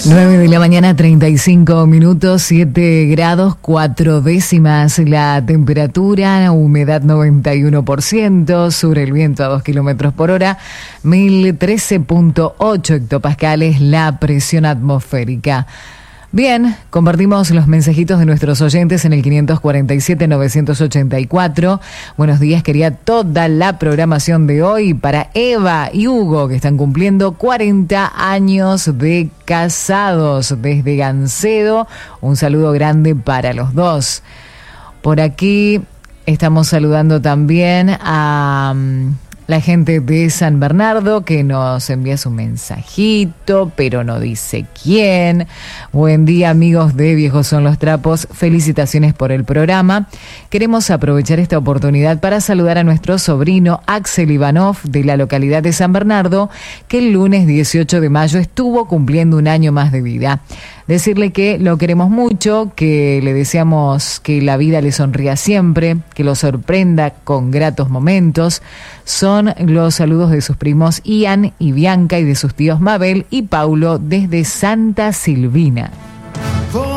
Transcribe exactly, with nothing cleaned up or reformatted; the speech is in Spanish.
nueve de la mañana, treinta y cinco minutos, siete grados, cuatro décimas la temperatura, humedad noventa y uno por ciento, sobre el viento a dos kilómetros por hora, mil trece punto ocho hectopascales la presión atmosférica. Bien, compartimos los mensajitos de nuestros oyentes en el quinientos cuarenta y siete, novecientos ochenta y cuatro. Buenos días, quería toda la programación de hoy para Eva y Hugo, que están cumpliendo cuarenta años de casados desde Gancedo. Un saludo grande para los dos. Por aquí estamos saludando también a um, la gente de San Bernardo, que nos envía su mensajito, pero no dice quién. Buen día, amigos de Viejos Son los Trapos. Felicitaciones por el programa. Queremos aprovechar esta oportunidad para saludar a nuestro sobrino Axel Ivanov, de la localidad de San Bernardo, que el lunes dieciocho de mayo estuvo cumpliendo un año más de vida. Decirle que lo queremos mucho, que le deseamos que la vida le sonría siempre, que lo sorprenda con gratos momentos. Son los saludos de sus primos Ian y Bianca y de sus tíos Mabel y Paulo desde Santa Silvina.